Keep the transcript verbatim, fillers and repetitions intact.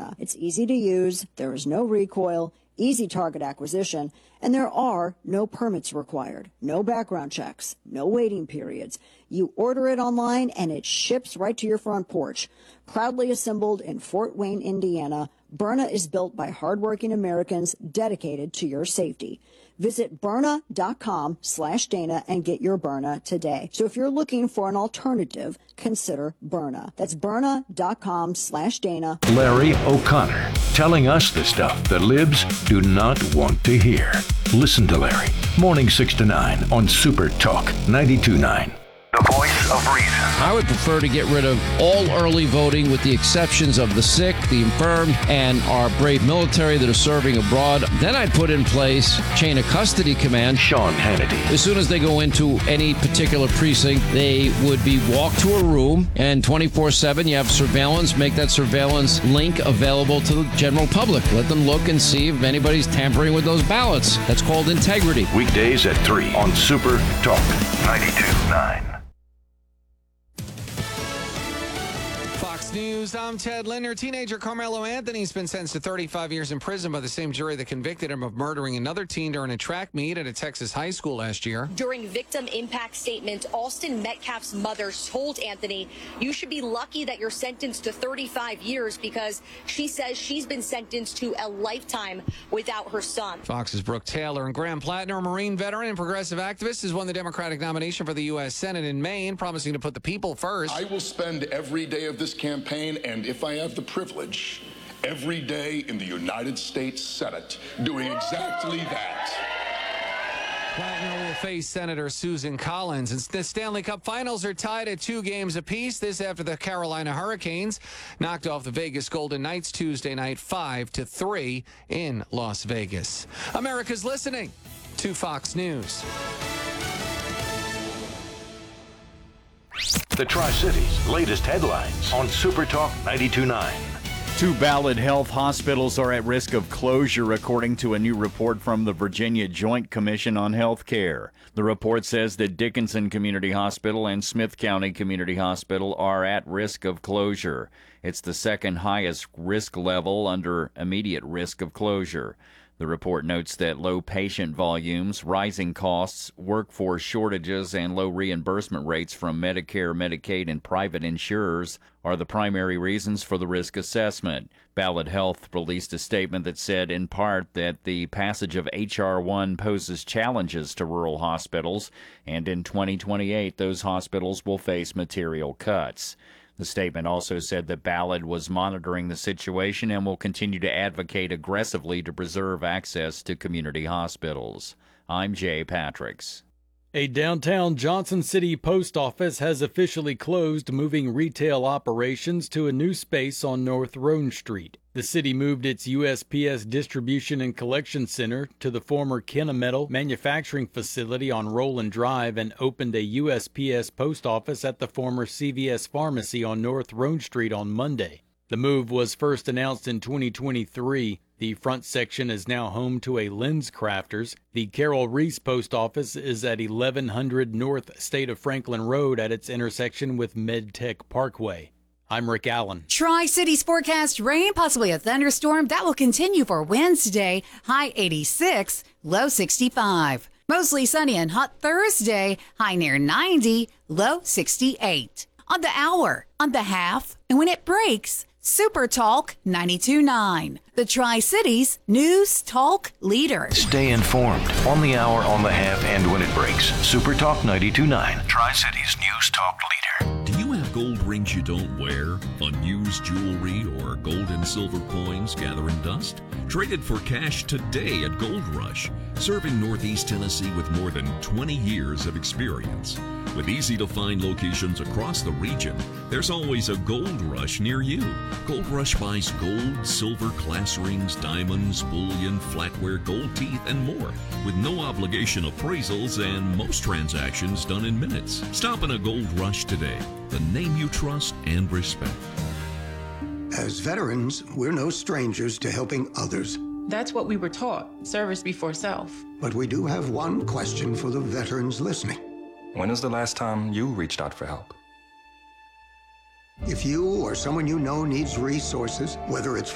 Byrna. It's easy to use, there is no recoil, easy target acquisition, and there are no permits required, no background checks, no waiting periods. You order it online and it ships right to your front porch. Proudly assembled in Fort Wayne, Indiana, Byrna is built by hardworking Americans dedicated to your safety. Visit Byrna.com slash Dana and get your Byrna today. So if you're looking for an alternative, consider Byrna. That's Byrna.com slash Dana. Larry O'Connor, telling us the stuff the libs do not want to hear. Listen to Larry, morning six to nine on Super Talk ninety-two point nine. The voice of reason. I would prefer to get rid of all early voting with the exceptions of the sick, the infirm, and our brave military that are serving abroad. Then I'd put in place chain of custody command. Sean Hannity. As soon as they go into any particular precinct, they would be walked to a room, and twenty-four seven you have surveillance. Make that surveillance link available to the general public. Let them look and see if anybody's tampering with those ballots. That's called integrity. Weekdays at three on Super Talk ninety-two point nine. News. I'm Ted Linder. Teenager Carmelo Anthony has been sentenced to thirty-five years in prison by the same jury that convicted him of murdering another teen during a track meet at a Texas high school last year. During victim impact statement, Austin Metcalf's mother told Anthony, "You should be lucky that you're sentenced to thirty-five years because she says she's been sentenced to a lifetime without her son." Fox's Brooke Taylor. And Graham Plattner, a Marine veteran and progressive activist, has won the Democratic nomination for the U S Senate in Maine, promising to put the people first. I will spend every day of this campaign, and if I have the privilege, every day in the United States Senate, doing exactly that. Plattner will face Senator Susan Collins. And the Stanley Cup Finals are tied at two games apiece. This after the Carolina Hurricanes knocked off the Vegas Golden Knights Tuesday night five to three in Las Vegas. America's listening to Fox News. The Tri-Cities' latest headlines on Super Talk ninety-two point nine. Two Ballad Health hospitals are at risk of closure, according to a new report from the Virginia Joint Commission on Health Care. The report says that Dickinson Community Hospital and Smith County Community Hospital are at risk of closure. It's the second highest risk level under immediate risk of closure. The report notes that low patient volumes, rising costs, workforce shortages, and low reimbursement rates from Medicare, Medicaid, and private insurers are the primary reasons for the risk assessment. Ballad Health released a statement that said, in part, that the passage of H R one poses challenges to rural hospitals, and in twenty twenty-eight, those hospitals will face material cuts. The statement also said that Ballad was monitoring the situation and will continue to advocate aggressively to preserve access to community hospitals. I'm Jay Patricks. A downtown Johnson City post office has officially closed, moving retail operations to a new space on North Roan Street. The city moved its U S P S distribution and collection center to the former Kennametal manufacturing facility on Roland Drive and opened a U S P S post office at the former C V S pharmacy on North Roan Street on Monday. The move was first announced in twenty twenty-three. The front section is now home to a Lens Crafters. The Carol Reese Post Office is at eleven hundred North State of Franklin Road at its intersection with MedTech Parkway. I'm Rick Allen. Tri-Cities forecast rain, possibly a thunderstorm. That will continue for Wednesday. High eighty-six, low sixty-five. Mostly sunny and hot Thursday. High near ninety, low sixty-eight. On the hour, on the half, and when it breaks, Super Talk ninety-two point nine, the Tri-Cities News Talk leader. Stay informed on the hour, on the half, and when it breaks. Super Talk ninety-two point nine, Tri-Cities News Talk leader. Do you have gold rings you don't wear? Unused jewelry or gold and silver coins gathering dust? Trade it for cash today at Gold Rush, serving Northeast Tennessee with more than twenty years of experience. With easy-to-find locations across the region, there's always a Gold Rush near you. Gold Rush buys gold, silver, class rings, diamonds, bullion, flatware, gold teeth, and more, with no obligation appraisals and most transactions done in minutes. Stop in a Gold Rush today, the name you trust and respect. As veterans, we're no strangers to helping others. That's what we were taught, service before self. But we do have one question for the veterans listening. When is the last time you reached out for help? If you or someone you know needs resources, whether it's